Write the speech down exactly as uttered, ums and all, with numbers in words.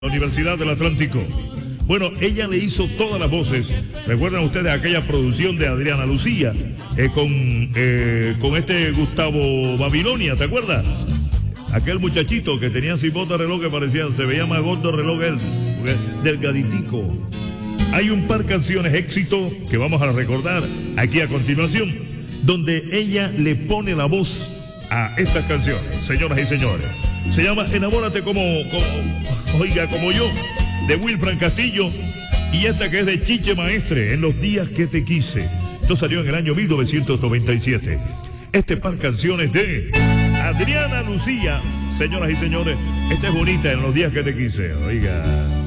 Universidad del Atlántico. Bueno, ella le hizo todas las voces. ¿Recuerdan ustedes aquella producción de Adriana Lucía? Eh, con, eh, con este Gustavo Babilonia, ¿te acuerdas? Aquel muchachito que tenía sin bota reloj que parecía, se veía más gordo reloj él, delgaditico. Hay un par de canciones éxito que vamos a recordar aquí a continuación, donde ella le pone la voz a estas canciones, señoras y señores. Se llama Enamórate como, como oiga, como yo, de Wilfran Castillo, y esta que es de Chiche Maestre, En los días que te quise. Esto salió en el año mil novecientos noventa y siete. Este par canciones de Adriana Lucía, señoras y señores. Esta es bonita, En los días que te quise, oiga.